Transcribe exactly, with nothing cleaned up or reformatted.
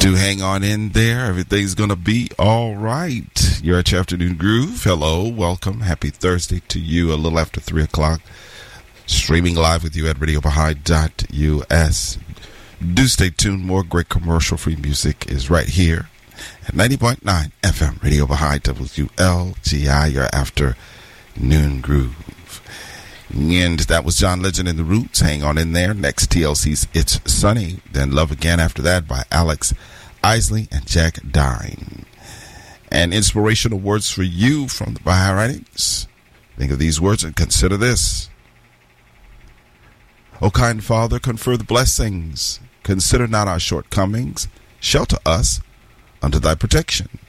Do hang on in there. Everything's going to be all right. You're at your afternoon groove. Hello, welcome. Happy Thursday to you. A little after three o'clock. Streaming live with you at radio baha'i dot u s. Do stay tuned. More great commercial-free music is right here at ninety point nine F M Radio Baha'i W L G I. Your afternoon groove. And that was John Legend and the Roots. Hang on in there. Next, T L C's It's Sunny. Then Love Again after that by Alex Isley and Jack Dine. And inspirational words for you from the Baha'i writings. Think of these words and consider this. O kind Father, confer the blessings. Consider not our shortcomings. Shelter us under thy protection.